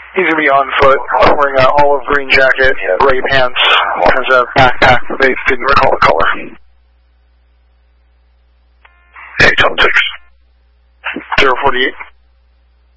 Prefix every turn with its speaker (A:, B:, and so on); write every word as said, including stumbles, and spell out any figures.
A: He's going to be on foot, wearing an olive green jacket, gray pants, has a backpack that they didn't recall the color.
B: eight seven six.
A: zero forty-eight.